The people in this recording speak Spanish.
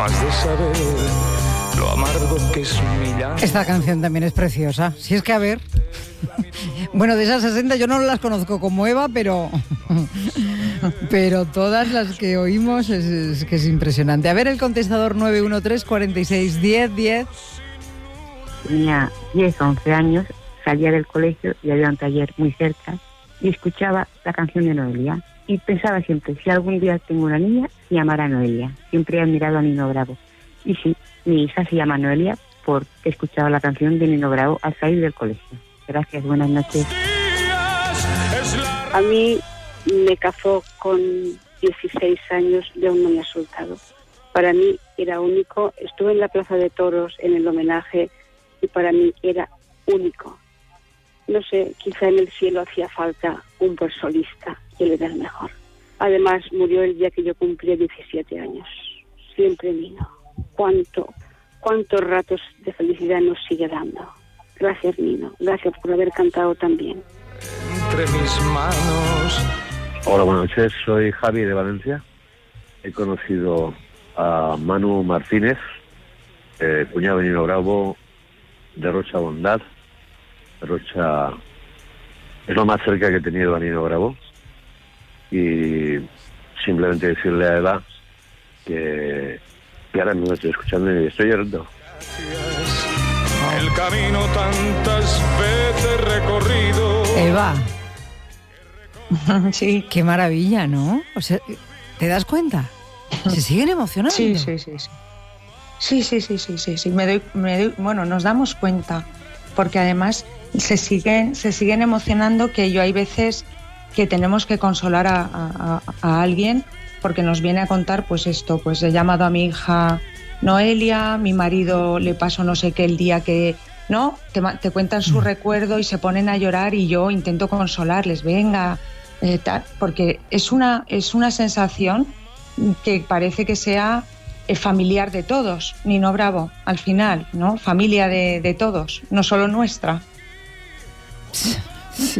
has de saber lo amargo que es mi llanto. Esta canción también es preciosa. Si es que, a ver... Bueno, de esas 60 yo no las conozco como Eva, pero todas las que oímos es que es impresionante. A ver, el contestador 913 46 10 10. Tenía 10 o 11 años, salía del colegio y había un taller muy cerca y escuchaba la canción de Noelia. Y pensaba siempre, si algún día tengo una niña, se llamará Noelia. Siempre he admirado a Nino Bravo. Y sí, mi hija se llama Noelia porque escuchaba la canción de Nino Bravo al salir del colegio. Gracias, buenas noches. A mí me casó con 16 años de un niño soltado. Para mí era único. Estuve en la Plaza de Toros en el homenaje y para mí era único. No sé, quizá en el cielo hacía falta un buen solista y él era el mejor. Además, murió el día que yo cumplí 17 años. Siempre Nino. ¿Cuántos ratos de felicidad nos sigue dando? Gracias, Nino. Gracias por haber cantado también. Entre mis manos. Hola, buenas noches. Soy Javi de Valencia. He conocido a Manu Martínez, cuñado de Nino Bravo, de Rocha Bondad. Rocha es lo más cerca que he tenido a Nino Bravo. Y simplemente decirle a Eva que ahora no estoy escuchando y estoy llorando. El camino tantas veces recorrido. Eva. Sí. Qué maravilla, ¿no? O sea, ¿te das cuenta? Se siguen emocionando. Sí. Sí. Bueno, nos damos cuenta, porque además se siguen emocionando, que yo hay veces que tenemos que consolar a alguien porque nos viene a contar pues esto, pues he llamado a mi hija Noelia, mi marido le pasó no sé qué el día que... ¿No? Te cuentan su recuerdo y se ponen a llorar y yo intento consolarles, venga, porque es una sensación que parece que sea familiar de todos, Nino Bravo, al final, ¿no? Familia de todos, no solo nuestra.